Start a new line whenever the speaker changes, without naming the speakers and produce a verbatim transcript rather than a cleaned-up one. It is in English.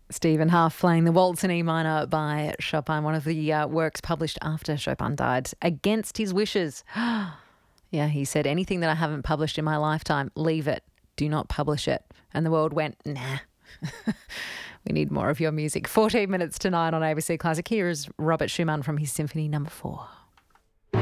Stephen Huff playing the Waltz in E minor by Chopin, one of the uh, works published after Chopin died, against his wishes. Yeah, he said, anything that I haven't published in my lifetime, leave it. Do not publish it. And the world went, nah. We need more of your music. fourteen minutes to nine on A B C Classic. Here is Robert Schumann from his Symphony Number Four.